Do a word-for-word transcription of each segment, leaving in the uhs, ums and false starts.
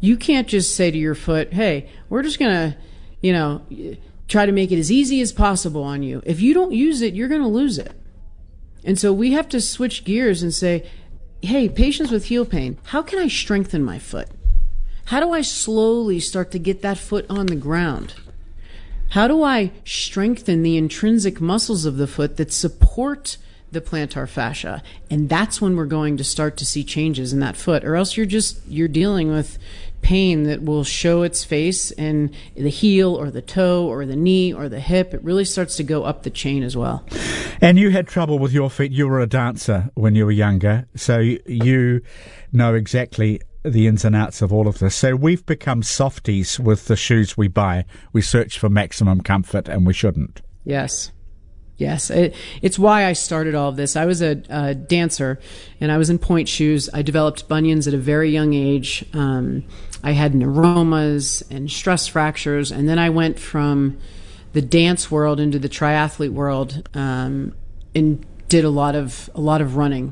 You can't just say to your foot, hey, we're just going to, you know, try to make it as easy as possible on you. If you don't use it, you're going to lose it. And so we have to switch gears and say, hey, patients with heel pain, how can I strengthen my foot? How do I slowly start to get that foot on the ground? How do I strengthen the intrinsic muscles of the foot that support the plantar fascia? And that's when we're going to start to see changes in that foot, or else you're just, you're dealing with pain that will show its face in the heel or the toe or the knee or the hip. It really starts to go up the chain as well. And you had trouble with your feet. You were a dancer when you were younger, so you know exactly the ins and outs of all of this. So we've become softies with the shoes we buy. We search for maximum comfort, and we shouldn't. Yes. Yes. It, it's why I started all of this. I was a, a dancer, and I was in point shoes. I developed bunions at a very young age. Um, I had neuromas and stress fractures, and then I went from the dance world into the triathlete world, um, and did a lot of a lot of running.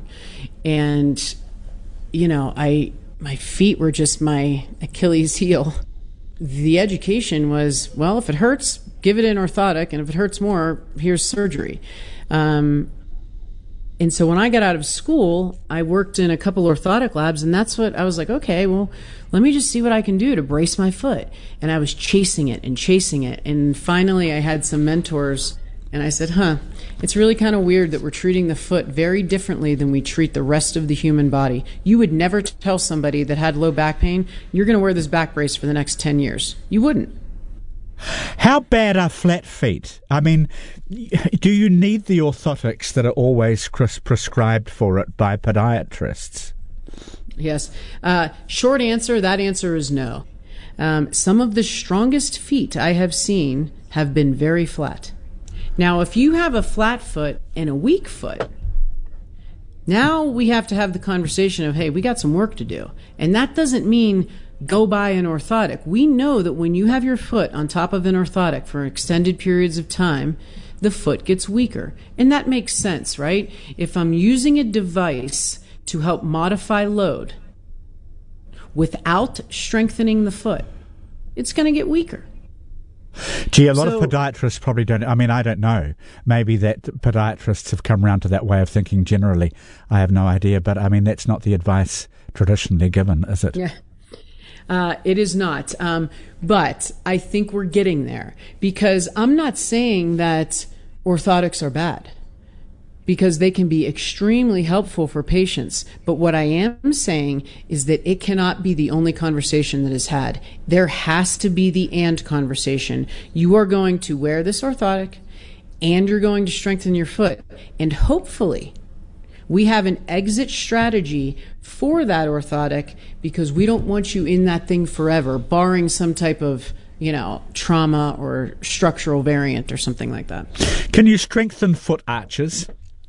And, you know, I... my feet were just my Achilles heel. The education was, well, if it hurts, give it an orthotic, and if it hurts more, here's surgery. Um, and so when I got out of school, I worked in a couple orthotic labs, and that's what I was like, okay, well, let me just see what I can do to brace my foot. And I was chasing it and chasing it. And finally I had some mentors, and I said, huh, it's really kind of weird that we're treating the foot very differently than we treat the rest of the human body. You would never tell somebody that had low back pain, you're going to wear this back brace for the next ten years. You wouldn't. How bad are flat feet? I mean, do you need the orthotics that are always pres- prescribed for it by podiatrists? Yes. Uh, short answer, that answer is no. Um, some of the strongest feet I have seen have been very flat. Now, if you have a flat foot and a weak foot, now we have to have the conversation of, hey, we got some work to do. And that doesn't mean go buy an orthotic. We know that when you have your foot on top of an orthotic for extended periods of time, the foot gets weaker. And that makes sense, right? If I'm using a device to help modify load without strengthening the foot, it's going to get weaker. Gee, a lot so, of podiatrists probably don't. I mean, I don't know. Maybe that podiatrists have come around to that way of thinking generally. I have no idea. But, I mean, that's not the advice traditionally given, is it? Yeah. Uh, it is not. Um, but I think we're getting there. Because I'm not saying that orthotics are bad, because they can be extremely helpful for patients. But what I am saying is that it cannot be the only conversation that is had. There has to be the and conversation. You are going to wear this orthotic, and you're going to strengthen your foot. And hopefully, we have an exit strategy for that orthotic, because we don't want you in that thing forever, barring some type of, you know, trauma or structural variant or something like that. Can you strengthen foot arches?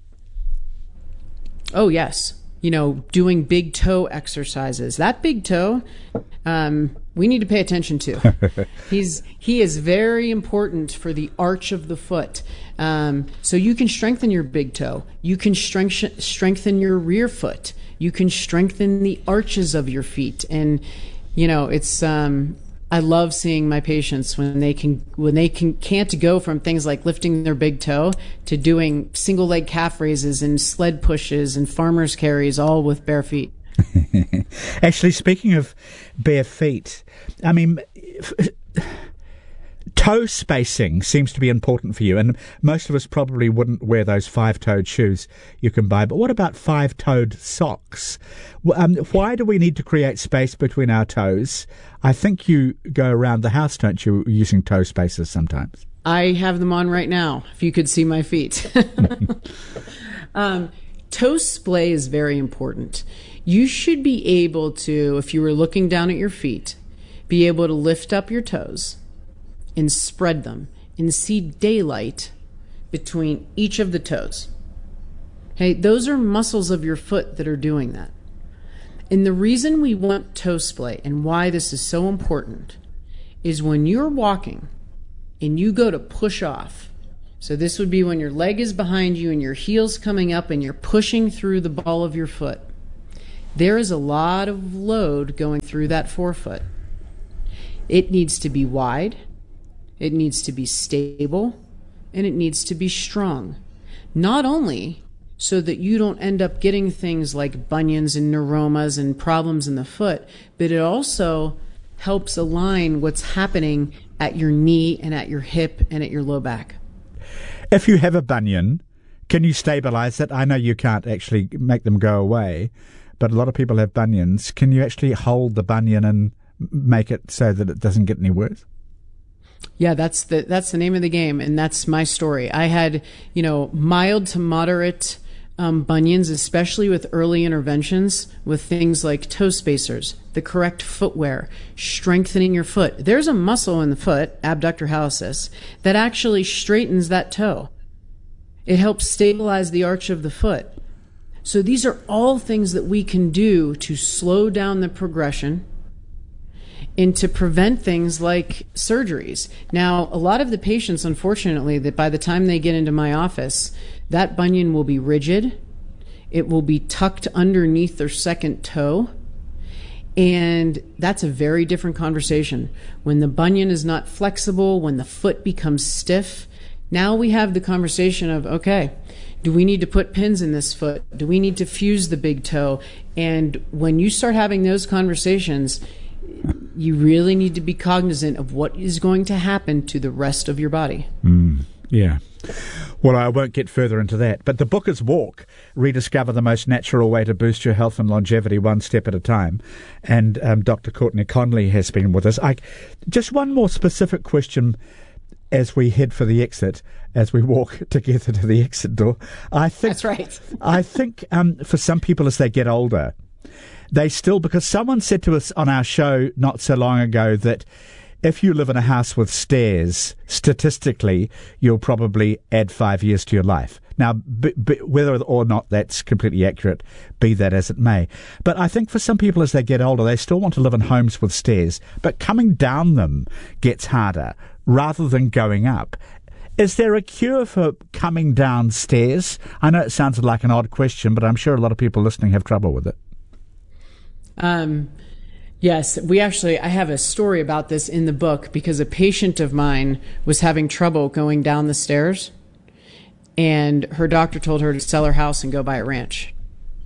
Oh, yes. You know, doing big toe exercises. That big toe, um, we need to pay attention to. He's He is very important for the arch of the foot. Um, so you can strengthen your big toe. You can strength- strengthen your rear foot. You can strengthen the arches of your feet. And, you know, it's... Um, I love seeing my patients when they can when they can can't go from things like lifting their big toe to doing single leg calf raises and sled pushes and farmer's carries, all with bare feet. Actually, speaking of bare feet, I mean, toe spacing seems to be important for you, and most of us probably wouldn't wear those five-toed shoes you can buy. But what about five-toed socks? Um, why do we need to create space between our toes? I think you go around the house, don't you, using toe spacers sometimes? I have them on right now, if you could see my feet. um, toe splay is very important. You should be able to, if you were looking down at your feet, be able to lift up your toes and spread them and see daylight between each of the toes. Hey, those are muscles of your foot that are doing that. And the reason we want toe splay and why this is so important is when you're walking and you go to push off. So this would be when your leg is behind you and your heel's coming up and you're pushing through the ball of your foot. There is a lot of load going through that forefoot. It needs to be wide, it needs to be stable, and it needs to be strong. Not only so that you don't end up getting things like bunions and neuromas and problems in the foot, but it also helps align what's happening at your knee and at your hip and at your low back. If you have a bunion, can you stabilize it? I know you can't actually make them go away, but a lot of people have bunions. Can you actually hold the bunion and make it so that it doesn't get any worse? Yeah, that's the that's the name of the game, and that's my story. I had, you know, mild to moderate um, bunions, especially with early interventions, with things like toe spacers, the correct footwear, strengthening your foot. There's a muscle in the foot, abductor hallucis, that actually straightens that toe. It helps stabilize the arch of the foot. So these are all things that we can do to slow down the progression and to prevent things like surgeries. Now, a lot of the patients, unfortunately, that by the time they get into my office, that bunion will be rigid. It will be tucked underneath their second toe. And that's a very different conversation. When the bunion is not flexible, when the foot becomes stiff, now we have the conversation of, okay, do we need to put pins in this foot? Do we need to fuse the big toe? And when you start having those conversations, you really need to be cognizant of what is going to happen to the rest of your body. Mm, yeah. Well, I won't get further into that. But the book is Walk, Rediscover the Most Natural Way to Boost Your Health and Longevity One Step at a Time. And um, Doctor Courtney Conley has been with us. I, just one more specific question as we head for the exit, as we walk together to the exit door. I think, That's right. I think um, for some people as they get older, they still, because someone said to us on our show not so long ago that if you live in a house with stairs, statistically, you'll probably add five years to your life. Now, b- b- whether or not that's completely accurate, be that as it may. But I think for some people as they get older, they still want to live in homes with stairs, but coming down them gets harder rather than going up. Is there a cure for coming down stairs? I know it sounds like an odd question, but I'm sure a lot of people listening have trouble with it. Um, yes, we actually, I have a story about this in the book because a patient of mine was having trouble going down the stairs, and her doctor told her to sell her house and go buy a ranch.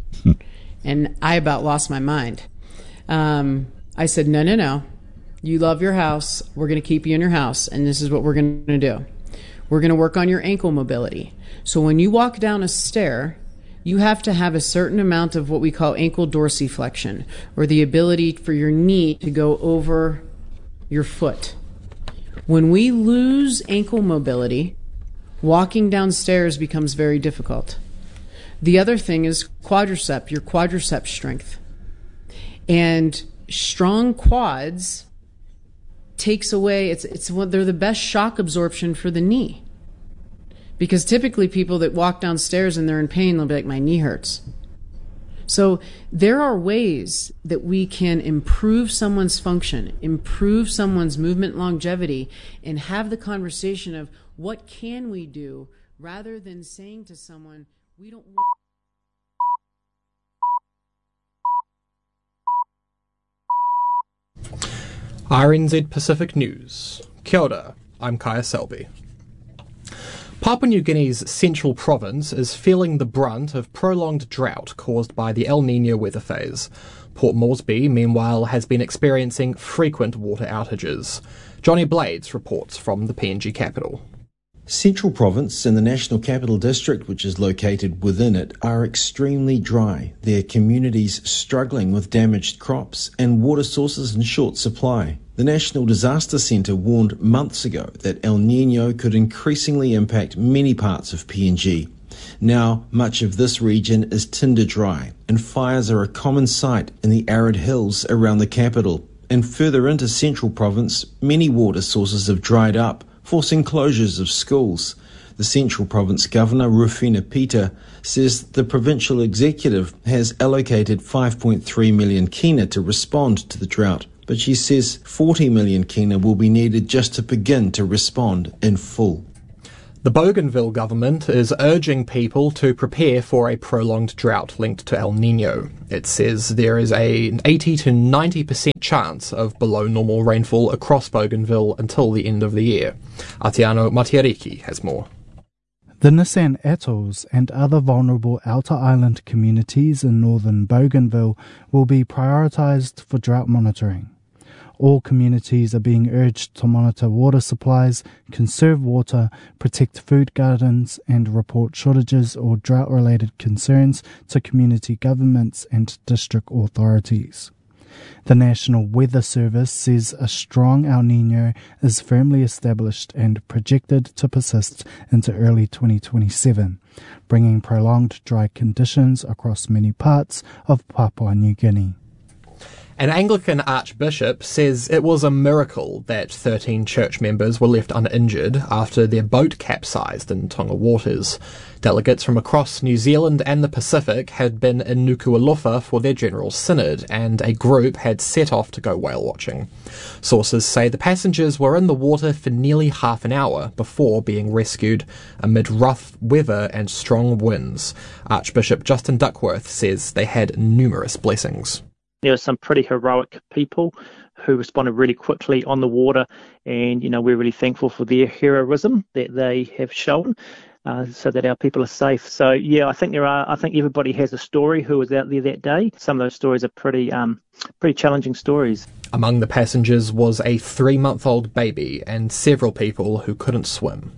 And I about lost my mind. Um, I said, no, no, no. You love your house. We're going to keep you in your house, and this is what we're going to do. We're going to work on your ankle mobility. So when you walk down a stair, you have to have a certain amount of what we call ankle dorsiflexion, or the ability for your knee to go over your foot. When we lose ankle mobility, walking downstairs becomes very difficult. The other thing is quadricep, your quadricep strength. And strong quads takes away, it's it's what they're the best shock absorption for the knee. Because typically people that walk downstairs and they're in pain, they'll be like, my knee hurts. So there are ways that we can improve someone's function, improve someone's movement longevity, and have the conversation of what can we do rather than saying to someone, we don't want. R N Z Pacific News. Kia ora, I'm Kaya Selby. Papua New Guinea's central province is feeling the brunt of prolonged drought caused by the El Niño weather phase. Port Moresby, meanwhile, has been experiencing frequent water outages. Johnny Blades reports from the P N G capital. Central Province and the National Capital District, which is located within it, are extremely dry. Their communities struggling with damaged crops and water sources in short supply. The National Disaster Centre warned months ago that El Niño could increasingly impact many parts of P N G. Now, much of this region is tinder dry, and fires are a common sight in the arid hills around the capital. And further into Central Province, many water sources have dried up, forcing closures of schools. The Central Province Governor, Rufina Peter, says the provincial executive has allocated five point three million kina to respond to the drought, but she says forty million kina will be needed just to begin to respond in full. The Bougainville government is urging people to prepare for a prolonged drought linked to El Niño. It says there is a, an eighty to ninety percent chance of below normal rainfall across Bougainville until the end of the year. Atiano Matiariki has more. The Nissan Atolls and other vulnerable outer island communities in northern Bougainville will be prioritised for drought monitoring. All communities are being urged to monitor water supplies, conserve water, protect food gardens, and report shortages or drought-related concerns to community governments and district authorities. The National Weather Service says a strong El Niño is firmly established and projected to persist into early twenty twenty-seven, bringing prolonged dry conditions across many parts of Papua New Guinea. An Anglican archbishop says it was a miracle that thirteen church members were left uninjured after their boat capsized in Tonga waters. Delegates from across New Zealand and the Pacific had been in Nuku'alofa for their General Synod, and a group had set off to go whale watching. Sources say the passengers were in the water for nearly half an hour before being rescued amid rough weather and strong winds. Archbishop Justin Duckworth says they had numerous blessings. There were some pretty heroic people who responded really quickly on the water, and you know we're really thankful for their heroism that they have shown, uh, so that our people are safe. So yeah, I think there are. I think everybody has a story who was out there that day. Some of those stories are pretty, um, pretty challenging stories. Among the passengers was a three-month-old baby and several people who couldn't swim.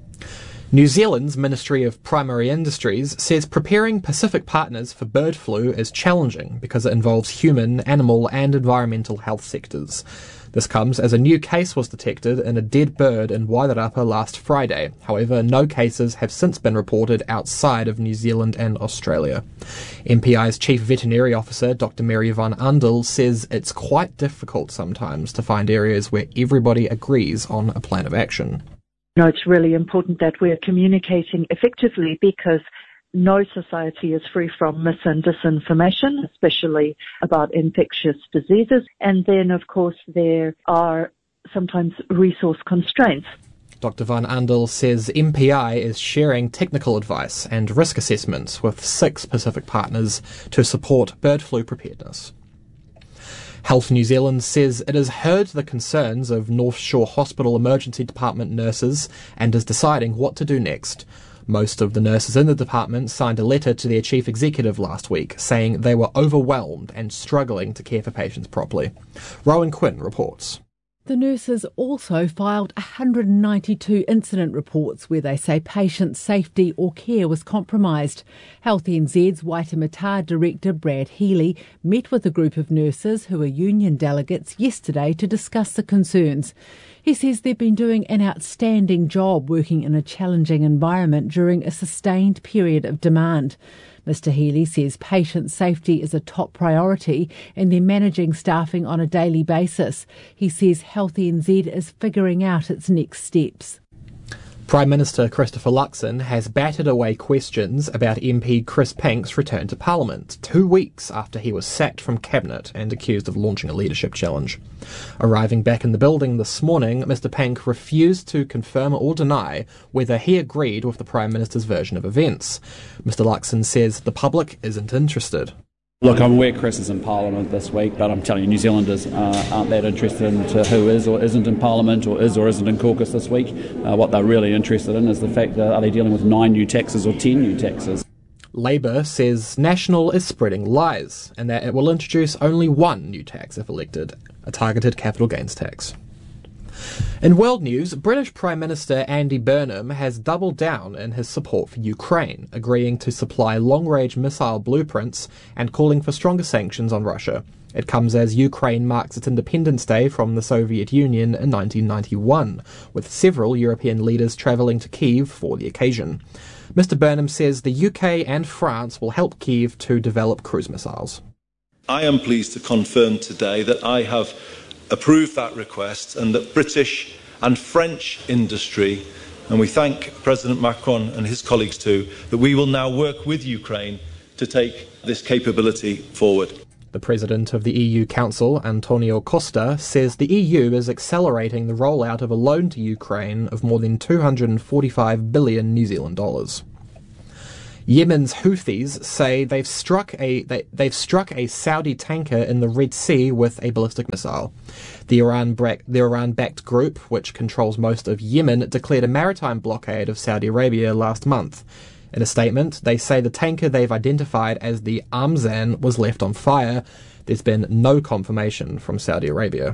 New Zealand's Ministry of Primary Industries says preparing Pacific partners for bird flu is challenging because it involves human, animal and environmental health sectors. This comes as a new case was detected in a dead bird in Wairarapa last Friday. However, no cases have since been reported outside of New Zealand and Australia. M P I's Chief Veterinary Officer, Doctor Mary Van Andel, says it's quite difficult sometimes to find areas where everybody agrees on a plan of action. You know, it's really important that we're communicating effectively because no society is free from mis and disinformation, especially about infectious diseases. And then, of course, there are sometimes resource constraints. Doctor Van Andel says M P I is sharing technical advice and risk assessments with six Pacific partners to support bird flu preparedness. Health New Zealand says it has heard the concerns of North Shore Hospital Emergency Department nurses and is deciding what to do next. Most of the nurses in the department signed a letter to their chief executive last week saying they were overwhelmed and struggling to care for patients properly. Rowan Quinn reports. The nurses also filed one hundred ninety-two incident reports where they say patient safety or care was compromised. Health N Z's Waitemata Director Brad Healy met with a group of nurses who are union delegates yesterday to discuss the concerns. He says they've been doing an outstanding job working in a challenging environment during a sustained period of demand. Mister Healy says patient safety is a top priority and they're managing staffing on a daily basis. He says Health N Z is figuring out its next steps. Prime Minister Christopher Luxon has batted away questions about M P Chris Pank's return to Parliament, two weeks after he was sacked from Cabinet and accused of launching a leadership challenge. Arriving back in the building this morning, Mister Pank refused to confirm or deny whether he agreed with the Prime Minister's version of events. Mister Luxon says the public isn't interested. Look, I'm aware Chris is in Parliament this week, but I'm telling you, New Zealanders uh, aren't that interested in who is or isn't in Parliament or is or isn't in caucus this week. Uh, what they're really interested in is the fact that are they dealing with nine new taxes or ten new taxes. Labour says National is spreading lies and that it will introduce only one new tax if elected, a targeted capital gains tax. In world news, British Prime Minister Andy Burnham has doubled down in his support for Ukraine, agreeing to supply long-range missile blueprints and calling for stronger sanctions on Russia. It comes as Ukraine marks its independence day from the Soviet Union in nineteen ninety-one, with several European leaders travelling to Kyiv for the occasion. Mister Burnham says the U K and France will help Kyiv to develop cruise missiles. I am pleased to confirm today that I have approved that request and that British and French industry, and we thank President Macron and his colleagues too, that we will now work with Ukraine to take this capability forward. The president of the E U Council, Antonio Costa, says the E U is accelerating the rollout of a loan to Ukraine of more than two hundred forty-five billion New Zealand dollars. Yemen's Houthis say they've struck a they, they've struck a Saudi tanker in the Red Sea with a ballistic missile. The Iran the Iran-backed group, which controls most of Yemen, declared a maritime blockade of Saudi Arabia last month. In a statement, they say the tanker they've identified as the Amzan was left on fire. There's been no confirmation from Saudi Arabia.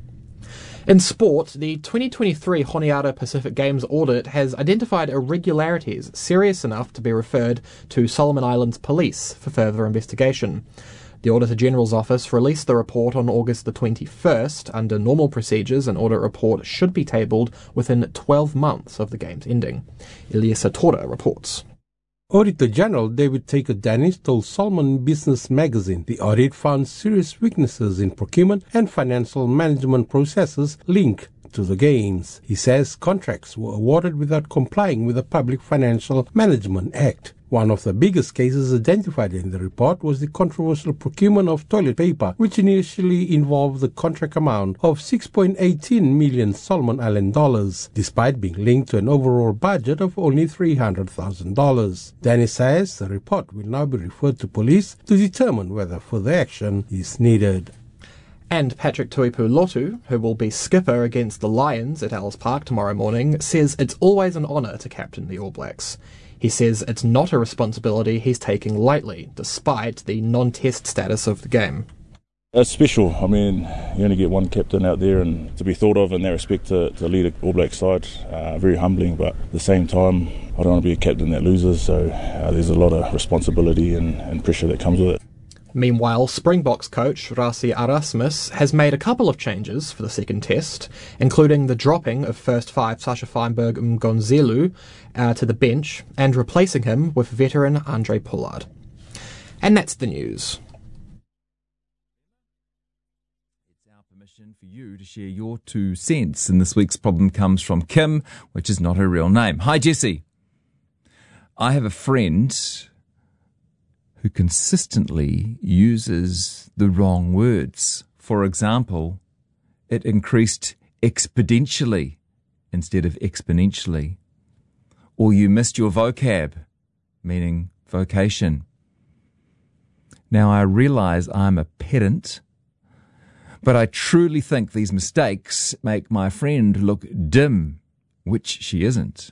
In sport, the twenty twenty-three Honiara Pacific Games audit has identified irregularities serious enough to be referred to Solomon Islands Police for further investigation. The Auditor General's Office released the report on August the twenty-first. Under normal procedures, an audit report should be tabled within twelve months of the Games ending. Eliasa Tora reports. Auditor General David Taker Dennis told Solomon Business Magazine the audit found serious weaknesses in procurement and financial management processes linked to the Games. He says contracts were awarded without complying with the Public Financial Management Act. One of the biggest cases identified in the report was the controversial procurement of toilet paper, which initially involved the contract amount of six point one eight million Solomon Island dollars, despite being linked to an overall budget of only three hundred thousand dollars. Dennis says the report will now be referred to police to determine whether further action is needed. And Patrick Tuipulotu, who will be skipper against the Lions at Ellis Park tomorrow morning, says it's always an honour to captain the All Blacks. He says it's not a responsibility he's taking lightly, despite the non-test status of the game. It's special. I mean, you only get one captain out there, and to be thought of in that respect to, to lead an All Black side, uh, very humbling, but at the same time, I don't want to be a captain that loses, so uh, there's a lot of responsibility and, and pressure that comes with it. Meanwhile, Springboks coach Rassie Erasmus has made a couple of changes for the second test, including the dropping of first five Sasha Feinberg Mgonzelu uh, to the bench and replacing him with veteran Andre Pollard. And that's the news. It's our permission for you to share your two cents, and this week's problem comes from Kim, which is not her real name. Hi, Jesse. I have a friend who consistently uses the wrong words. For example, it increased exponentially instead of exponentially. Or you missed your vocab, meaning vocation. Now I realize I'm a pedant, but I truly think these mistakes make my friend look dim, which she isn't.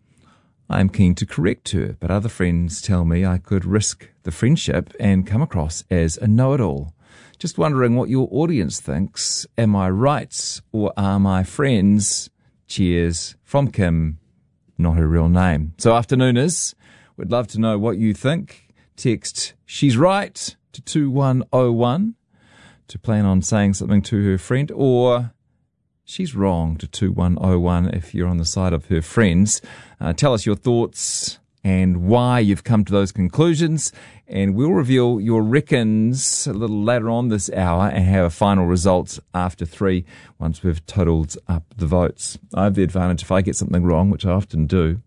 I am keen to correct her, but other friends tell me I could risk the friendship and come across as a know-it-all. Just wondering what your audience thinks. Am I right, or are my friends? Cheers from Kim, not her real name. So afternooners, we'd love to know what you think. Text "she's right" to two one oh one to plan on saying something to her friend, or "she's wrong" to two one oh one if you're on the side of her friends. Uh, tell us your thoughts and why you've come to those conclusions, and we'll reveal your reckons a little later on this hour and have a final result after three once we've totalled up the votes. I have the advantage if I get something wrong, which I often do,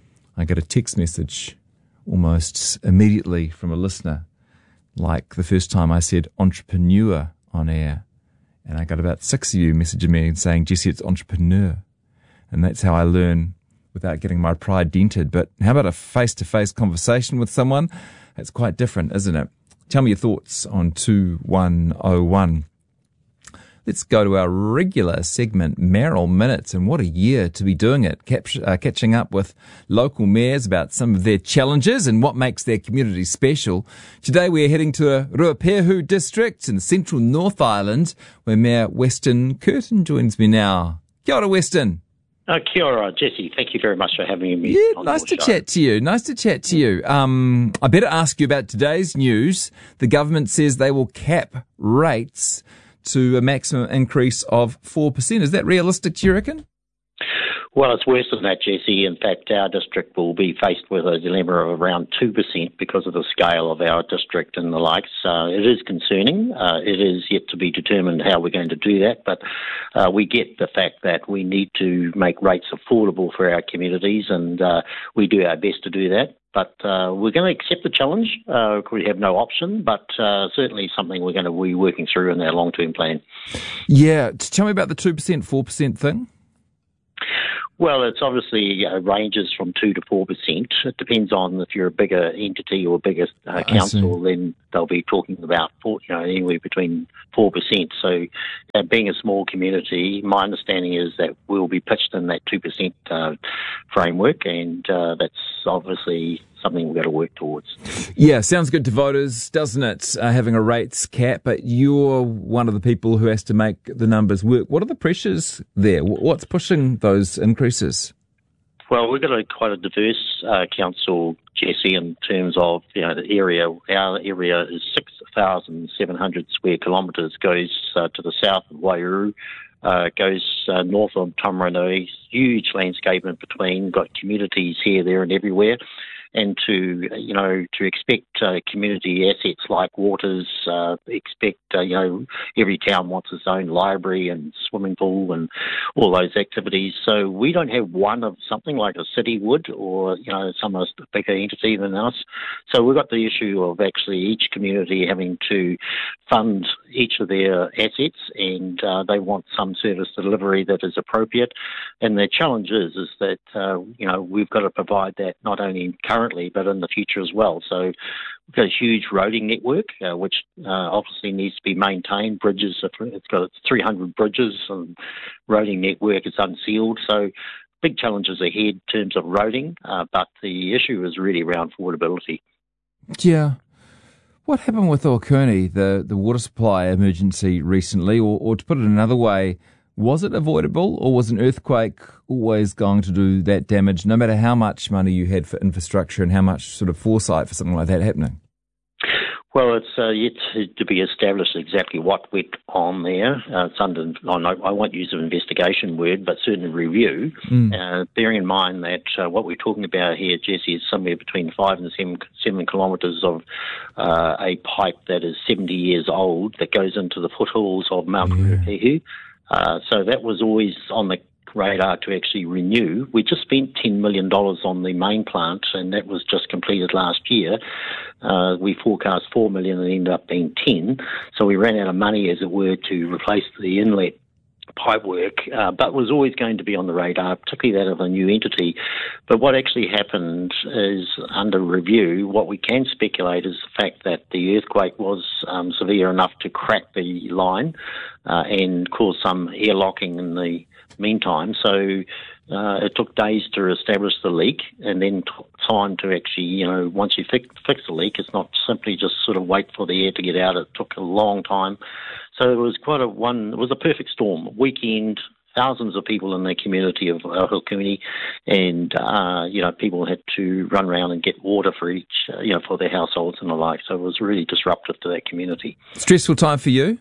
I get a text message almost immediately from a listener, like the first time I said entrepreneur on air. And I got about six of you messaging me and saying, Jesse, it's entrepreneur. And that's how I learn without getting my pride dented. But how about a face-to-face conversation with someone? It's quite different, isn't it? Tell me your thoughts on two one oh one. Let's go to our regular segment, Mayoral Minutes, and what a year to be doing it, Cap- uh, catching up with local mayors about some of their challenges and what makes their community special. Today we're heading to a Ruapehu district in central North Island, where Mayor Weston Curtin joins me now. Kia ora, Weston. Uh, kia ora, Jesse. Thank you very much for having me. Yeah, on nice to show. chat to you. Nice to chat to you. Um, I better ask you about today's news. The government says they will cap rates to a maximum increase of four percent. Is that realistic, do you reckon? Well, it's worse than that, Jesse. In fact, our district will be faced with a dilemma of around two percent because of the scale of our district and the likes. Uh, it is concerning. Uh, it is yet to be determined how we're going to do that, but uh, we get the fact that we need to make rates affordable for our communities, and uh, we do our best to do that. But uh, we're going to accept the challenge. Uh, we have no option, but uh, certainly something we're going to be working through in our long-term plan. Yeah. Tell me about the two percent, four percent thing. Well, it's obviously uh, ranges from two to four percent. It depends on if you're a bigger entity or a bigger uh, council, then they'll be talking about four, you know, anywhere between four percent. So, uh, being a small community, my understanding is that we'll be pitched in that two percent uh, framework, and uh, that's obviously something we've got to work towards. Yeah, sounds good to voters, doesn't it, uh, having a rates cap, but you're one of the people who has to make the numbers work. What are the pressures there? What's pushing those increases? Well, we've got a quite a diverse uh, council, Jesse, in terms of, you know, the area. Our area is six thousand seven hundred square kilometres, goes uh, to the south of Wairau, uh, goes uh, north of Taumarunui, huge landscape in between, got communities here, there and everywhere. And to, you know, to expect uh, community assets like waters, uh, expect, uh, you know, every town wants its own library and swimming pool and all those activities. So we don't have one of something like a city would, or, you know, some a bigger entity than us. So we've got the issue of actually each community having to fund each of their assets, and uh, they want some service delivery that is appropriate. And the challenge is, is that, uh, you know, we've got to provide that not only currently, but in the future as well. So we've got a huge roading network, uh, which uh, obviously needs to be maintained. Bridges, it's got three hundred bridges, and roading network is unsealed. So big challenges ahead in terms of roading, uh, but the issue is really around affordability. Yeah. What happened with Okuni, the, the water supply emergency recently, or, or to put it another way, was it avoidable, or was an earthquake always going to do that damage, no matter how much money you had for infrastructure and how much sort of foresight for something like that happening? Well, it's uh, yet to be established exactly what went on there. Uh, it's under, I won't use an investigation word, but certainly review. Mm. Uh, bearing in mind that uh, what we're talking about here, Jesse, is somewhere between five and seven, seven kilometres of uh, a pipe that is seventy years old that goes into the foothills of Mount Ruapehu. Uh, so that was always on the radar to actually renew. We just spent ten million dollars on the main plant, and that was just completed last year. Uh, we forecast four million dollars and it ended up being ten. So we ran out of money, as it were, to replace the inlet pipework, uh, but was always going to be on the radar, particularly that of a new entity. But what actually happened is, under review, what we can speculate is the fact that the earthquake was um, severe enough to crack the line uh, and cause some airlocking in the meantime. So uh, it took days to establish the leak, and then took time to actually, you know, once you fix, fix the leak, it's not simply just sort of wait for the air to get out. It took a long time. So it was quite a one, it was a perfect storm. Weekend, thousands of people in the community of Okuni, and, uh, you know, people had to run around and get water for each, uh, you know, for their households and the like. So it was really disruptive to that community. Stressful time for you?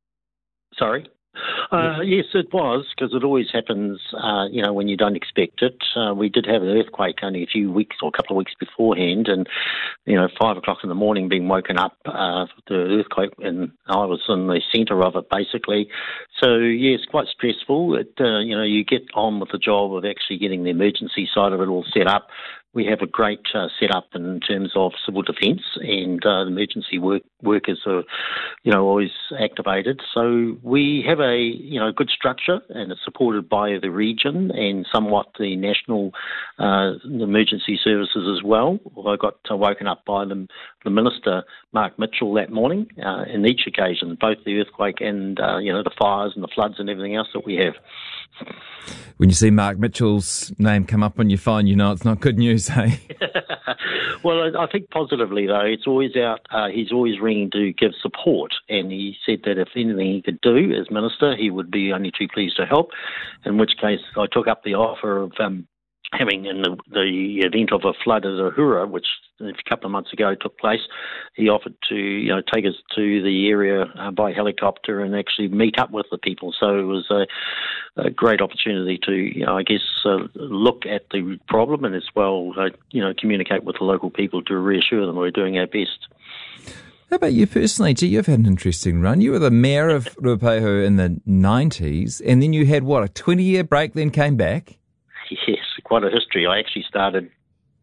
Sorry? Uh, yes, it was, because it always happens, uh, you know, when you don't expect it. Uh, we did have an earthquake only a few weeks or a couple of weeks beforehand, and, you know, five o'clock in the morning being woken up, uh, the earthquake, and I was in the centre of it, basically. So, yes, quite stressful. It, uh, you know, you get on with the job of actually getting the emergency side of it all set up. We have a great uh, setup in terms of civil defence, and uh, the emergency work, workers are, you know, always activated. So we have a, you know, good structure, and it's supported by the region and somewhat the national uh, emergency services as well. I got uh, woken up by the, the Minister, Mark Mitchell, that morning, uh, in each occasion, both the earthquake and, uh, you know, the fires and the floods and everything else that we have. When you see Mark Mitchell's name come up on your phone, you know it's not good news, hey? Well, I think positively, though, it's always out, uh, he's always ringing to give support, and he said that if anything he could do as Minister, he would be only too pleased to help, in which case I took up the offer of um, having in the, the event of a flood at Ahura, which a couple of months ago took place. He offered to, you know, take us to the area uh, by helicopter and actually meet up with the people. So it was a, a great opportunity to, you know, I guess, uh, look at the problem, and as well, uh, you know, communicate with the local people to reassure them we're doing our best. How about you personally? Gee, you've had an interesting run. You were the mayor of Ruapehu in the nineties, and then you had, what, a twenty-year break, then came back? Yes, quite a history. I actually started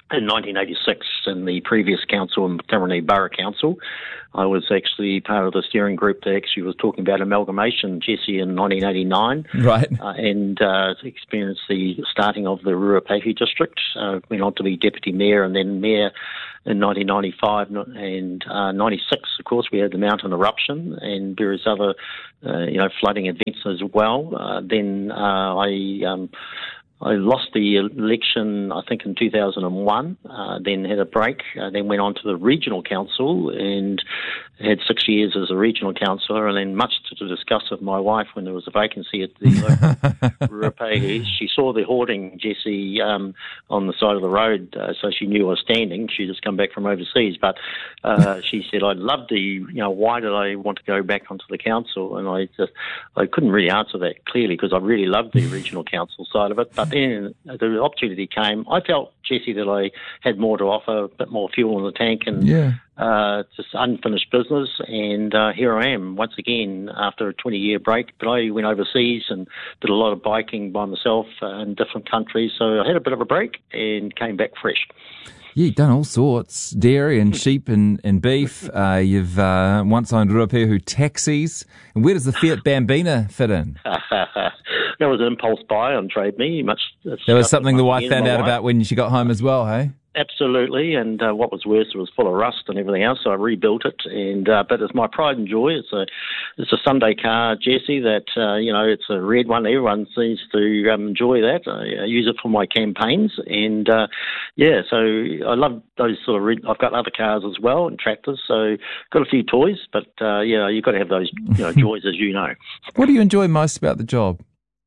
in nineteen eighty-six in the previous council, in Taranaki Borough Council. I was actually part of the steering group that actually was talking about amalgamation, Jesse, in nineteen eighty-nine. Right. Uh, and uh, experienced the starting of the Ruapehu district. Uh, went on to be deputy mayor and then mayor in nineteen ninety-five and uh, ninety-six. Of course, we had the mountain eruption and various other, uh, you know, flooding events as well. Uh, then uh, I. Um, I lost the election, I think, in two thousand one, uh, then had a break, uh, then went on to the regional council and had six years as a regional councillor, and then much to the disgust of my wife when there was a vacancy at the local Ruapehu. She saw the hoarding, Jesse, um, on the side of the road, uh, so she knew I was standing. She'd just come back from overseas, but uh, she said, I'd love to, you know, why did I want to go back onto the council? And I just, I couldn't really answer that clearly because I really loved the regional council side of it, but then the opportunity came. I felt, Jesse, that I had more to offer, a bit more fuel in the tank, and yeah. uh, just unfinished business. And uh, here I am once again after a twenty-year break. But I went overseas and did a lot of biking by myself uh, in different countries. So I had a bit of a break and came back fresh. Yeah, you've done all sorts, dairy and sheep and, and beef. Uh, you've uh, once owned Ruapehu taxis. And where does the Fiat Bambina fit in? That was an impulse buy on Trade Me. Much. That was something the wife found out about when she got home as well, hey? Absolutely, and uh, what was worse, it was full of rust and everything else, so I rebuilt it. And uh, but it's my pride and joy. It's a it's a Sunday car, Jesse, that, uh, you know, it's a red one. Everyone seems to um, enjoy that. I, I use it for my campaigns. And, uh, yeah, so I love those sort of red. I've got other cars as well and tractors, so got a few toys. But, uh, yeah, you've got to have those, you know, joys, as you know. What do you enjoy most about the job?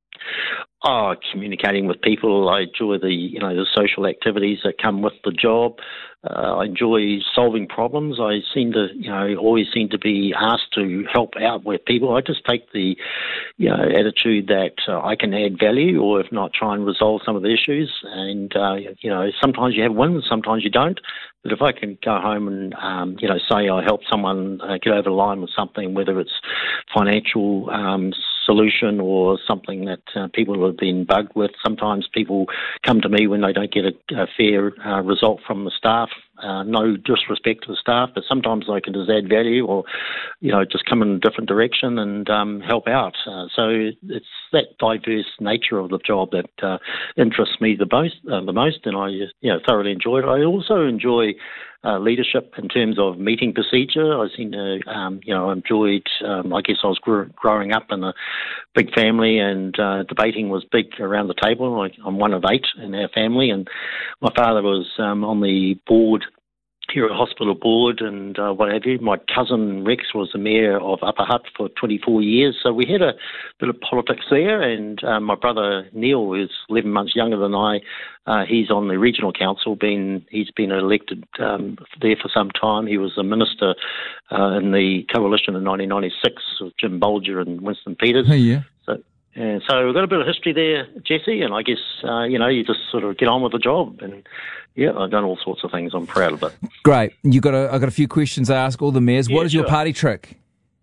Oh, communicating with people. I enjoy the, you know, the social activities that come with the job. Uh, I enjoy solving problems. I seem to, you know, always seem to be asked to help out with people. I just take the, you know, attitude that uh, I can add value, or if not, try and resolve some of the issues. And, uh, you know, sometimes you have wins, sometimes you don't. But if I can go home and, um, you know, say I help someone uh, get over the line with something, whether it's financial um, solution or something that uh, people have been bugged with. Sometimes people come to me when they don't get a, a fair uh, result from the staff. Uh, no disrespect to the staff, but sometimes I can just add value, or, you know, just come in a different direction and um, help out. Uh, so it's that diverse nature of the job that uh, interests me the most, uh, the most, and I, you know, thoroughly enjoy it. I also enjoy uh, leadership in terms of meeting procedure. I seem to, um, you know, enjoyed. Um, I guess I was gr- growing up in a big family, and uh, debating was big around the table. I, I'm one of eight in our family, and my father was um, on the board here at Hospital Board and uh, what have you. My cousin Rex was the mayor of Upper Hutt for twenty-four years, so we had a bit of politics there. And uh, my brother Neil, who's eleven months younger than I, uh, he's on the regional council. Been he's been elected um, there for some time. He was a minister uh, in the coalition in nineteen ninety-six with Jim Bolger and Winston Peters. Oh, yeah. So, And so we've got a bit of history there, Jesse, and I guess, uh, you know, you just sort of get on with the job. And, yeah, I've done all sorts of things. I'm proud of it. Great. You got a, I've got a few questions I ask all the mayors. Yeah, what is your sure. party trick?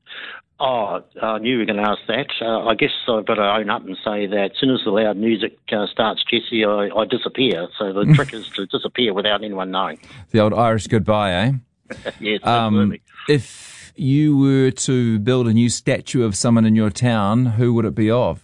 Oh, I knew you were going to ask that. Uh, I guess I've got to own up and say that as soon as the loud music uh, starts, Jesse, I, I disappear. So the trick is to disappear without anyone knowing. The old Irish goodbye, eh? Yes, um, absolutely. If you were to build a new statue of someone in your town, who would it be of?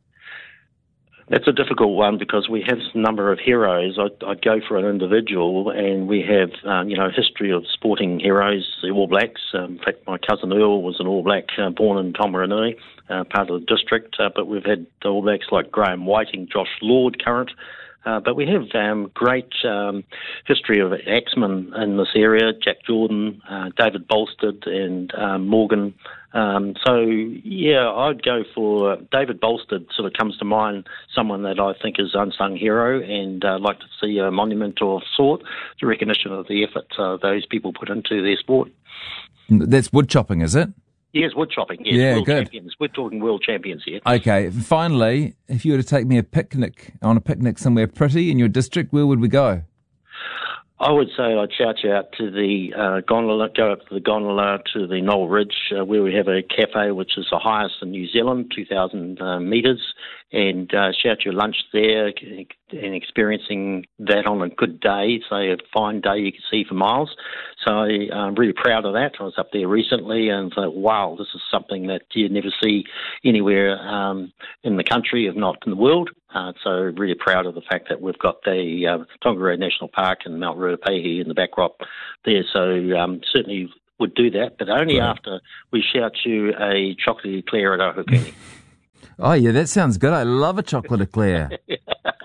That's a difficult one because we have a number of heroes. I'd, I'd go for an individual, and we have, um, you know, history of sporting heroes, the All Blacks. Um, in fact, my cousin Earl was an All Black, uh, born in Tomaranui, uh, part of the district. Uh, but we've had All Blacks like Graham Whiting, Josh Lord, current. Uh, but we have um, great um, history of axemen in this area, Jack Jordan, uh, David Bolstead and um, Morgan. Um, so, yeah, I'd go for David Bolstead. Sort of comes to mind, someone that I think is an unsung hero, and uh, I'd like to see a monument of sort, the recognition of the effort uh, those people put into their sport. That's wood chopping, is it? Yes, wood chopping. Yes, yeah, world good. champions. We're talking world champions here. Okay, finally, if you were to take me a picnic, on a picnic somewhere pretty in your district, where would we go? I would say I'd shout you out to the uh, gondola, go up to the gondola to the Knoll Ridge, uh, where we have a cafe which is the highest in New Zealand, two thousand uh, metres, and uh, shout your lunch there and experiencing that on a good day, say a fine day you can see for miles. So I'm really proud of that. I was up there recently and thought, wow, this is something that you never see anywhere um, in the country, if not in the world. Uh, so really proud of the fact that we've got the uh, Tongariro National Park and Mount Ruapehu in the backdrop there. So um, certainly would do that, but only right. after we shout you a chocolate eclair at Ohakune. Oh, yeah, that sounds good. I love a chocolate eclair. It's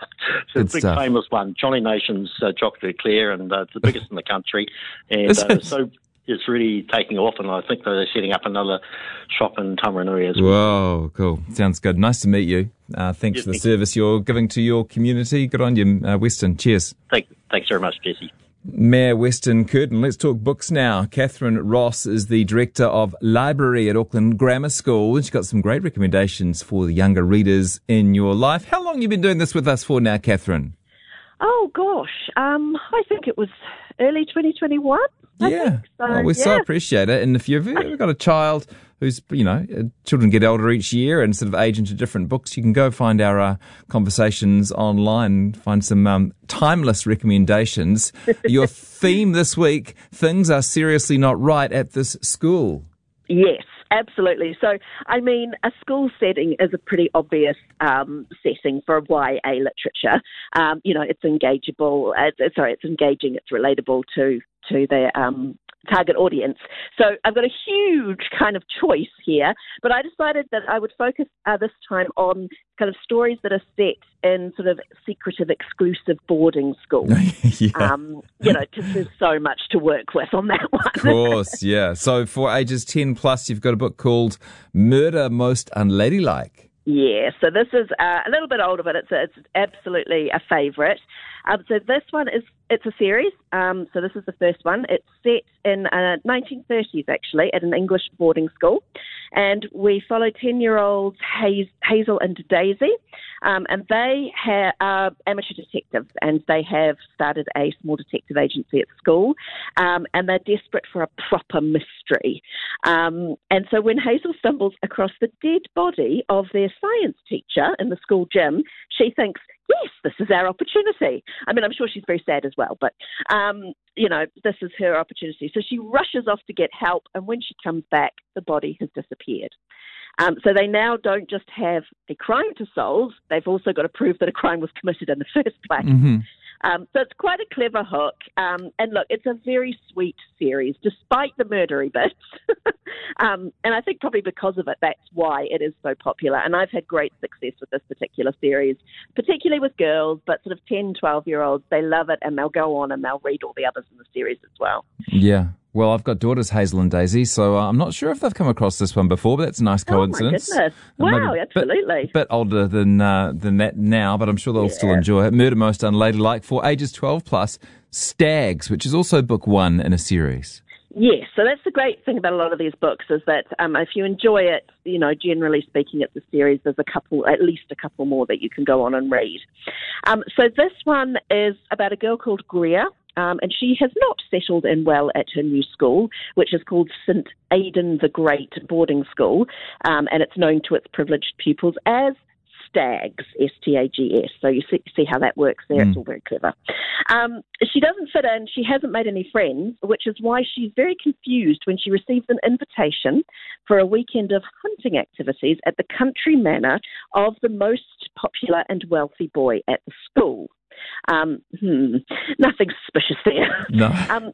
a big stuff. Famous one, Johnny Nation's uh, chocolate eclair, and uh, it's the biggest in the country. And uh, so it's really taking off, and I think they're setting up another shop in Tamaranui as well. Whoa, cool. Sounds good. Nice to meet you. Uh, thanks yes, for the thank service you. You're giving to your community. Good on you, uh, Weston. Cheers. Thank, thanks very much, Jesse. Mayor Weston Curtin. Let's talk books now. Catherine Ross is the Director of Library at Auckland Grammar School, and she's got some great recommendations for the younger readers in your life. How long have you been doing this with us for now, Catherine? Oh, gosh. Um, I think it was early twenty twenty-one. I yeah. think. So, oh, we yeah. so appreciate it. And if you've ever got a child who's, you know, children get older each year and sort of age into different books, you can go find our uh, conversations online, find some um, timeless recommendations. Your theme this week, things are seriously not right at this school. Yes. Absolutely. So, I mean, a school setting is a pretty obvious um, setting for Y A literature. Um, you know, it's engageable. Uh, sorry, it's engaging. It's relatable to to their um, target audience. So, I've got a huge kind of choice here, but I decided that I would focus uh, this time on kind of stories that are set in sort of secretive, exclusive boarding schools. yeah. um, you know, because there's so much to work with on that one. Of course, yeah. So for ages ten plus, you've got a book called Murder Most Unladylike. Yeah, so this is uh, a little bit older, but it's, a, it's absolutely a favourite. Um, so this one is, it's a series. Um, so this is the first one. It's set in uh, nineteen thirties, actually, at an English boarding school. And we follow ten-year-olds Hazel and Daisy. Um, and they ha- are amateur detectives, and they have started a small detective agency at school. Um, and they're desperate for a proper mystery. Um, and so when Hazel stumbles across the dead body of their science teacher in the school gym, she thinks, yes, this is our opportunity. I mean, I'm sure she's very sad as well, but, um, you know, this is her opportunity. So she rushes off to get help, and when she comes back, the body has disappeared. Um, so they now don't just have a crime to solve, they've also got to prove that a crime was committed in the first place. Mm-hmm. Um, so it's quite a clever hook. Um, and look, it's a very sweet series, despite the murdery bits. um, and I think probably because of it, that's why it is so popular. And I've had great success with this particular series, particularly with girls, but sort of ten, twelve-year-olds. They love it, and they'll go on and they'll read all the others in the series as well. Yeah. Well, I've got daughters, Hazel and Daisy, so uh, I'm not sure if they've come across this one before, but that's a nice coincidence. Oh, my goodness. Wow, Maybe absolutely. A bit, bit older than uh, than that now, but I'm sure they'll yeah. still enjoy it. Murder Most Unladylike for ages twelve plus. Stags, which is also book one in a series. Yes, so that's the great thing about a lot of these books is that um, if you enjoy it, you know, generally speaking, it's a series. There's a couple, at least a couple more that you can go on and read. Um, so this one is about a girl called Greer. Um, and she has not settled in well at her new school, which is called Saint Aidan the Great Boarding School, um, and it's known to its privileged pupils as Stags, S T A G S. So you see, see how that works there. Mm. It's all very clever. Um, she doesn't fit in. She hasn't made any friends, which is why she's very confused when she receives an invitation for a weekend of hunting activities at the country manor of the most popular and wealthy boy at the school. Um, hmm, nothing suspicious there. No. Um,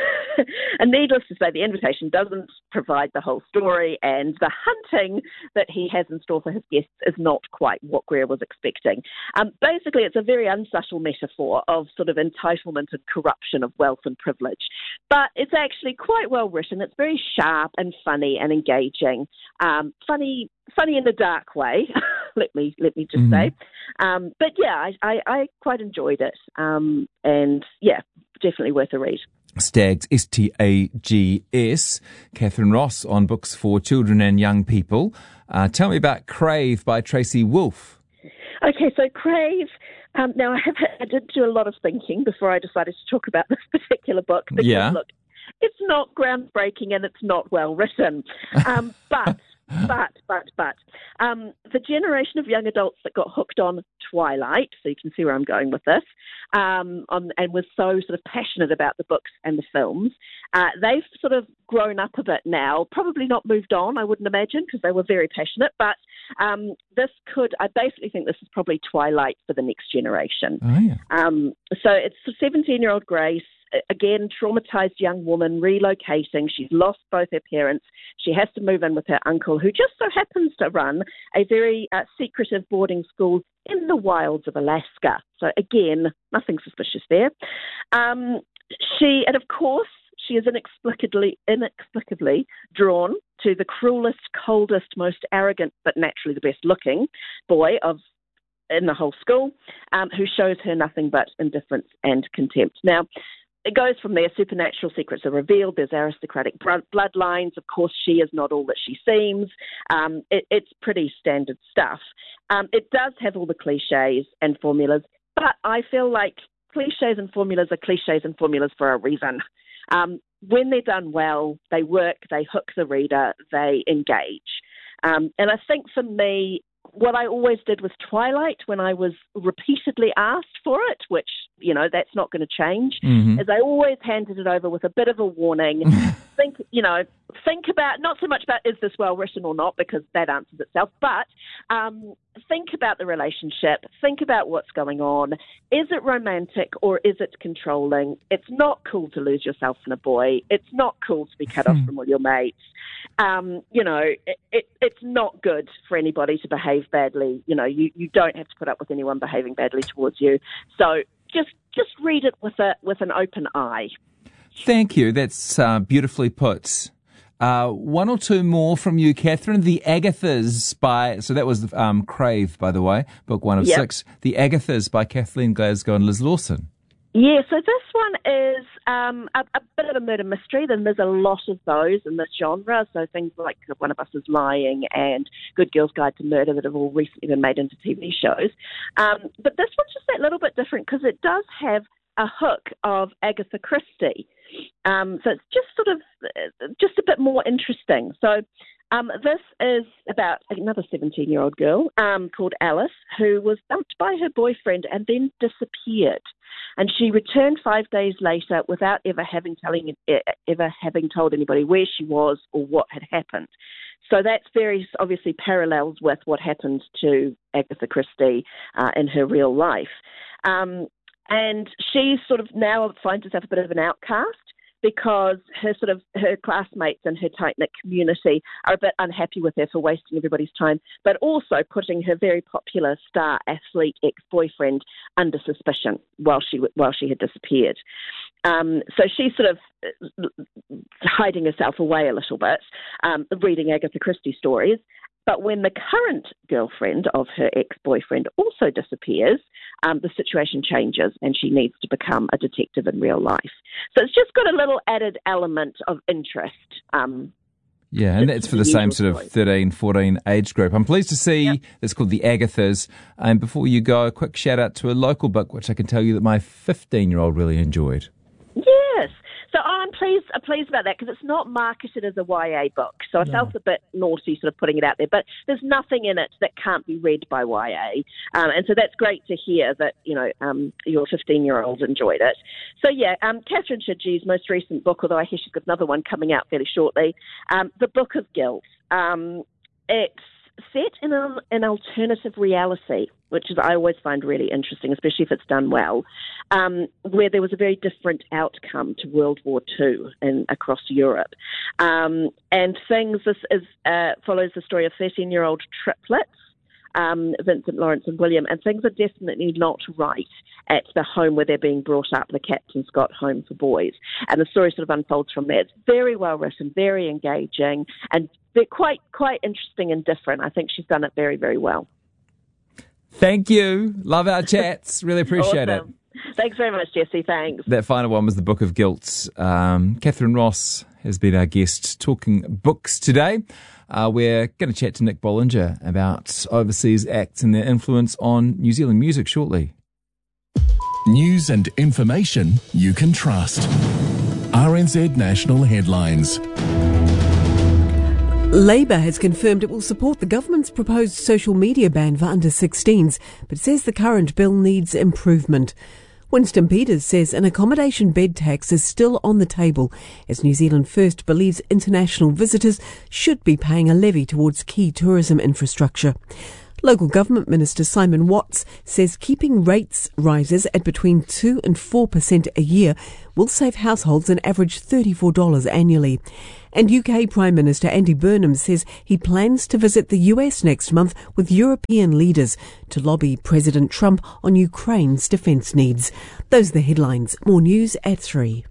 and needless to say, the invitation doesn't provide the whole story, and the hunting that he has in store for his guests is not quite what Greer was expecting. Um, basically, it's a very unsubtle metaphor of sort of entitlement and corruption of wealth and privilege. But it's actually quite well written. It's very sharp and funny and engaging. Um, funny funny in a dark way, let me let me just mm-hmm. say. Um, but yeah, I, I, I quite enjoyed it. Um, and yeah, definitely worth a read. Stags, S T A G S. Catherine Ross on books for children and young people. Uh, tell me about Crave by Tracy Wolff. Okay, so Crave, Um, now, I, have, I did do a lot of thinking before I decided to talk about this particular book. Because, yeah. look, it's not groundbreaking and it's not well written. Um, but, but, but, but, um, the generation of young adults that got hooked on Twilight, so you can see where I'm going with this, um, on, and was so sort of passionate about the books and the films, uh, they've sort of grown up a bit now, probably not moved on, I wouldn't imagine, because they were very passionate, but um, this could, I basically think this is probably Twilight for the next generation. Oh, yeah. Um, so it's seventeen-year-old Grace, again, traumatized young woman relocating. She's lost both her parents. She has to move in with her uncle, who just so happens to run a very uh, secretive boarding school in the wilds of Alaska. So again, nothing suspicious there. Um, she, and of course, she is inexplicably, inexplicably drawn to the cruelest, coldest, most arrogant, but naturally the best-looking boy of in the whole school, um, who shows her nothing but indifference and contempt. Now, it goes from there. Supernatural secrets are revealed. There's aristocratic bloodlines. Of course, she is not all that she seems. Um, it, it's pretty standard stuff. Um, it does have all the cliches and formulas, but I feel like cliches and formulas are cliches and formulas for a reason. Um, when they're done well, they work, they hook the reader, they engage. Um, and I think for me, what I always did with Twilight when I was repeatedly asked for it, which, you know, that's not going to change, mm-hmm. is I always handed it over with a bit of a warning. think, you know, think about, not so much about is this well written or not, because that answers itself, but um, think about the relationship, think about what's going on. Is it romantic or is it controlling? It's not cool to lose yourself in a boy. It's not cool to be cut off from all your mates. Um, you know, it, it, it's not good for anybody to behave badly. You know, you, you don't have to put up with anyone behaving badly towards you. So just just read it with a with an open eye. Thank you. That's uh, beautifully put. Uh, one or two more from you, Catherine. The Agathas by, so that was um, Crave, by the way, book one of yep. six. The Agathas by Kathleen Glasgow and Liz Lawson. Yeah, so this one is um, a, a bit of a murder mystery. Then there's a lot of those in this genre. So things like One of Us is Lying and Good Girl's Guide to Murder that have all recently been made into T V shows. Um, but this one's just that little bit different because it does have a hook of Agatha Christie. Um, so it's just sort of just a bit more interesting. So um, this is about another seventeen-year-old girl um, called Alice who was dumped by her boyfriend and then disappeared. And she returned five days later without ever having telling ever having told anybody where she was or what had happened. So that's very obviously parallels with what happened to Agatha Christie uh, in her real life. Um, and she sort of now finds herself a bit of an outcast because her sort of her classmates and her tight-knit community are a bit unhappy with her for wasting everybody's time, but also putting her very popular star athlete ex-boyfriend under suspicion while she while she had disappeared. Um, so she's sort of hiding herself away a little bit, um, reading Agatha Christie stories. But when the current girlfriend of her ex-boyfriend also disappears, um, the situation changes and she needs to become a detective in real life. So it's just got a little added element of interest. Um, yeah, and that's for the, the same sort of thirteen, fourteen age group. I'm pleased to see yep. it's called The Agathas. And before you go, a quick shout out to a local book, which I can tell you that my fifteen-year-old really enjoyed. Yes. So I'm pleased, I'm pleased about that because it's not marketed as a Y A book. So I no. felt a bit naughty sort of putting it out there. But there's nothing in it that can't be read by Y A. Um, and so that's great to hear that, you know, um, your fifteen-year-old enjoyed it. So, yeah, um, Catherine Shidji's most recent book, although I hear she's got another one coming out fairly shortly, um, The Book of Guilt. Um, it's set in a, an alternative reality, which is I always find really interesting, especially if it's done well, um, where there was a very different outcome to World War Two in, across Europe. Um, and things, this is, uh, follows the story of thirteen-year-old triplets, um, Vincent, Lawrence and William, and things are definitely not right at the home where they're being brought up, the Captain Scott Home for Boys. And the story sort of unfolds from there. It's very well written, very engaging, and they're quite quite interesting and different. I think she's done it very, very well. Thank you. Love our chats. Really appreciate awesome. it. Thanks very much, Jesse. Thanks. That final one was The Book of Guilt. Um, Catherine Ross has been our guest talking books today. Uh, we're going to chat to Nick Bollinger about overseas acts and their influence on New Zealand music shortly. News and information you can trust. R N Z National Headlines. Labour has confirmed it will support the government's proposed social media ban for under sixteens, but says the current bill needs improvement. Winston Peters says an accommodation bed tax is still on the table, as New Zealand First believes international visitors should be paying a levy towards key tourism infrastructure. Local Government Minister Simon Watts says keeping rates rises at between two and four percent a year will save households an average thirty-four dollars annually. And U K Prime Minister Andy Burnham says he plans to visit the U S next month with European leaders to lobby President Trump on Ukraine's defence needs. Those are the headlines. More news at three.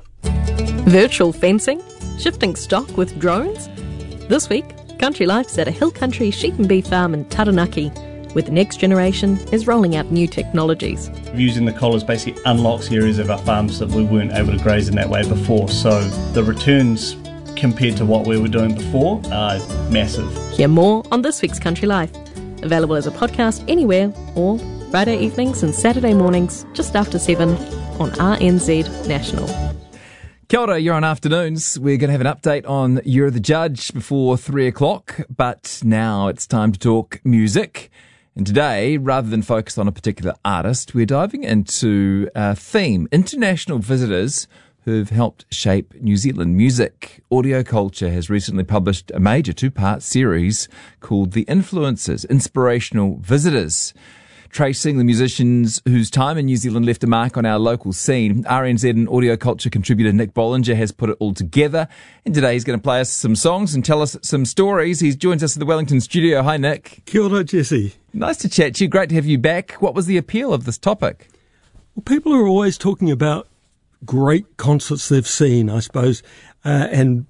Virtual fencing? Shifting stock with drones? This week, Country Life's at a hill country sheep and beef farm in Taranaki, where the next generation is rolling out new technologies. Using the collars basically unlocks areas of our farms that we weren't able to graze in that way before, so the returns compared to what we were doing before are massive. Hear more on this week's Country Life, available as a podcast anywhere or Friday evenings and Saturday mornings just after seven on R N Z National. Kia ora, you're on Afternoons. We're going to have an update on You're the Judge before three o'clock, but now it's time to talk music. And today, rather than focus on a particular artist, we're diving into a theme, international visitors who've helped shape New Zealand music. Audio Culture has recently published a major two-part series called The Influencers, Inspirational Visitors, tracing the musicians whose time in New Zealand left a mark on our local scene. R N Z and Audio Culture contributor Nick Bollinger has put it all together, and today he's going to play us some songs and tell us some stories. He joins us in the Wellington studio. Hi, Nick. Kia ora, Jesse. Nice to chat to you. Great to have you back. What was the appeal of this topic? Well, people are always talking about great concerts they've seen, I suppose, uh, and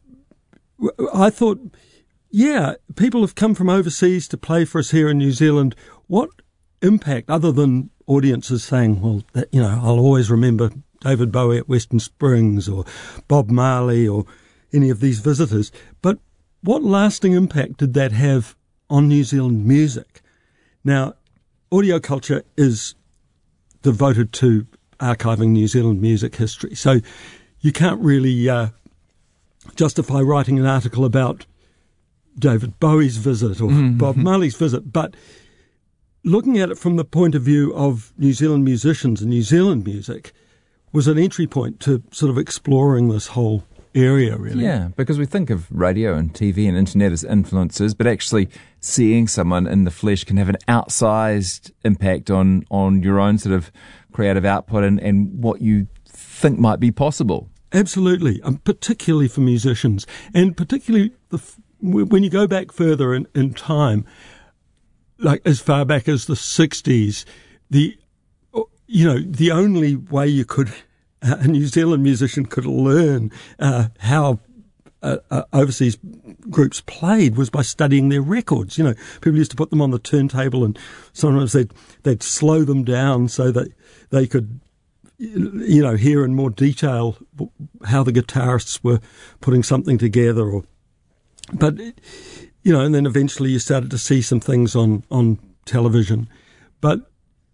I thought, yeah, people have come from overseas to play for us here in New Zealand. What impact, other than audiences saying, well, that, you know, I'll always remember David Bowie at Western Springs or Bob Marley or any of these visitors, but what lasting impact did that have on New Zealand music? Now, Audio Culture is devoted to archiving New Zealand music history, so you can't really uh, justify writing an article about David Bowie's visit or mm-hmm. Bob Marley's visit, but looking at it from the point of view of New Zealand musicians and New Zealand music was an entry point to sort of exploring this whole area, really. Yeah, because we think of radio and T V and internet as influences, but actually seeing someone in the flesh can have an outsized impact on, on your own sort of creative output and, and what you think might be possible. Absolutely, um, particularly for musicians, and particularly the, when you go back further in, in time, like as far back as the sixties, the you know the only way you could uh, a New Zealand musician could learn uh, how uh, uh, overseas groups played was by studying their records. You know, people used to put them on the turntable, and sometimes they'd they'd slow them down so that they could, you know, hear in more detail how the guitarists were putting something together. Or, but. You know, and then eventually you started to see some things on, on television. But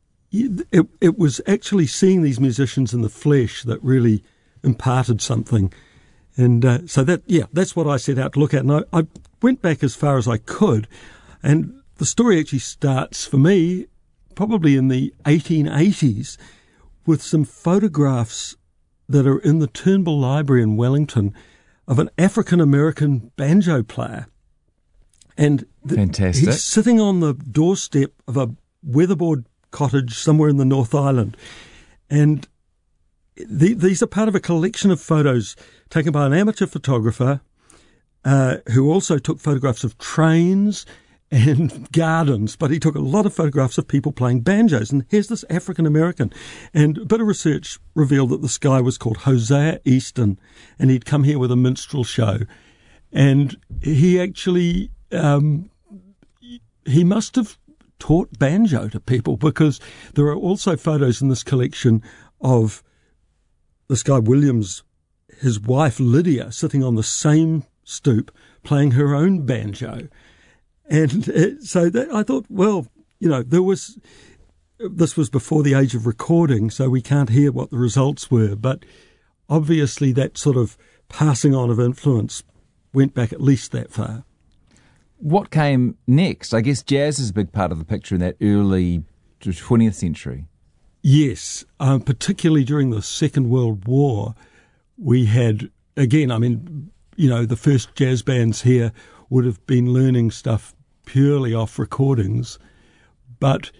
it, it was actually seeing these musicians in the flesh that really imparted something. And uh, so that, yeah, that's what I set out to look at. And I, I went back as far as I could. And the story actually starts, for me, probably in the eighteen eighties, with some photographs that are in the Turnbull Library in Wellington of an African-American banjo player. And the, Fantastic. He's sitting on the doorstep of a weatherboard cottage somewhere in the North Island. And the, these are part of a collection of photos taken by an amateur photographer uh, who also took photographs of trains and gardens, but he took a lot of photographs of people playing banjos. And here's this African-American. And a bit of research revealed that this guy was called Hosea Easton, and he'd come here with a minstrel show. And he actually... Um, he must have taught banjo to people, because there are also photos in this collection of this guy Williams, his wife Lydia, sitting on the same stoop playing her own banjo. And uh, so that, I thought, well, you know, there was this was before the age of recording, so we can't hear what the results were, but obviously that sort of passing on of influence went back at least that far. What came next? I guess jazz is a big part of the picture in that early twentieth century. Yes, um, particularly during the Second World War, we had, again, I mean, you know, the first jazz bands here would have been learning stuff purely off recordings, but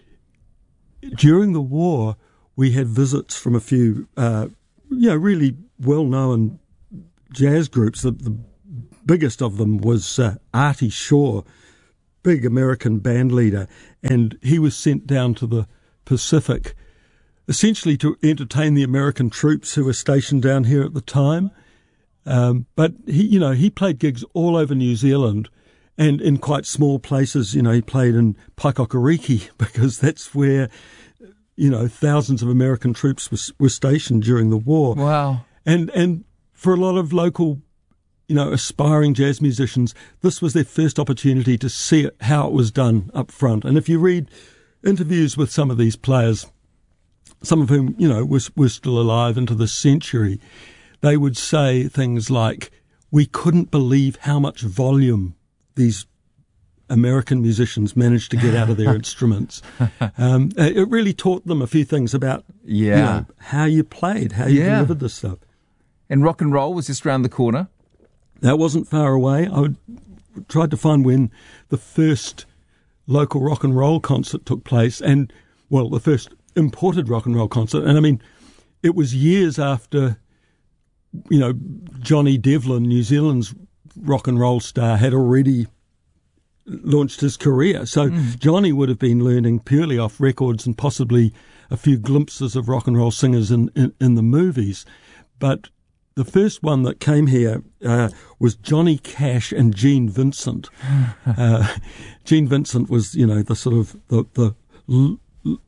during the war, we had visits from a few, uh, you know, really well-known jazz groups. The, the biggest of them was uh, Artie Shaw, big American band leader, and he was sent down to the Pacific essentially to entertain the American troops who were stationed down here at the time. Um, but he, you know, he played gigs all over New Zealand and in quite small places. You know, he played in Paikokariki because that's where, you know, thousands of American troops were, were stationed during the war. Wow. And, and for a lot of local, you know, aspiring jazz musicians, this was their first opportunity to see it, how it was done up front. And if you read interviews with some of these players, some of whom, you know, were, were still alive into this century, they would say things like, we couldn't believe how much volume these American musicians managed to get out of their instruments. Um, it really taught them a few things about yeah. you know, how you played, how you yeah. delivered this stuff. And rock and roll was just around the corner? That wasn't far away. I would, tried to find when the first local rock and roll concert took place, and, well, the first imported rock and roll concert. And, I mean, it was years after, you know, Johnny Devlin, New Zealand's rock and roll star, had already launched his career. So mm. Johnny would have been learning purely off records and possibly a few glimpses of rock and roll singers in, in, in the movies. But the first one that came here uh, was Johnny Cash and Gene Vincent. uh, Gene Vincent was, you know, the sort of the, the l-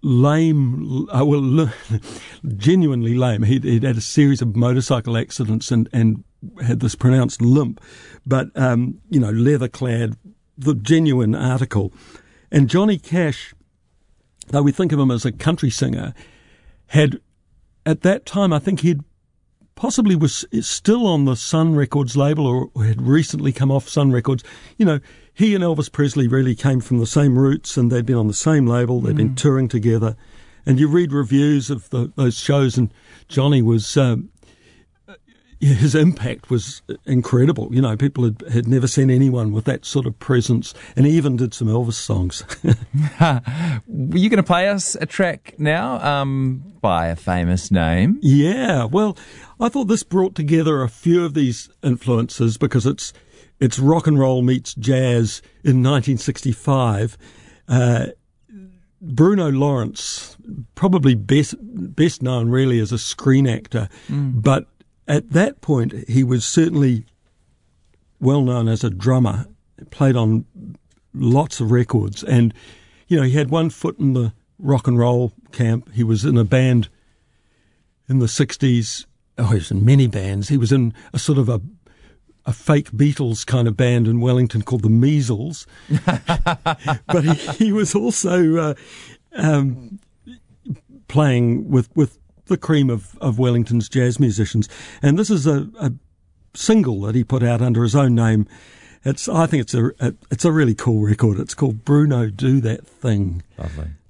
lame, uh, well, l- genuinely lame. He'd, he'd had a series of motorcycle accidents and, and had this pronounced limp, but, um, you know, leather-clad, the genuine article. And Johnny Cash, though we think of him as a country singer, had, at that time, I think he'd possibly was still on the Sun Records label or had recently come off Sun Records. You know, he and Elvis Presley really came from the same roots and they'd been on the same label. They'd mm. been touring together. And you read reviews of the, those shows and Johnny was, um, his impact was incredible. You know, people had, had never seen anyone with that sort of presence, and he even did some Elvis songs. You're going to play us a track now um, by a famous name. Yeah, well, I thought this brought together a few of these influences because it's it's rock and roll meets jazz in nineteen sixty-five. Uh, Bruno Lawrence, probably best best known really as a screen actor, mm. but at that point, he was certainly well known as a drummer, played on lots of records. And, you know, he had one foot in the rock and roll camp. He was in a band in the sixties. Oh, he was in many bands. He was in a sort of a, a fake Beatles kind of band in Wellington called the Measles. But he, he was also uh, um, playing with, with the cream of, of Wellington's jazz musicians. And this is a, a single that he put out under his own name. It's I think it's a, a it's a really cool record. It's called Bruno Do That Thing. Lovely.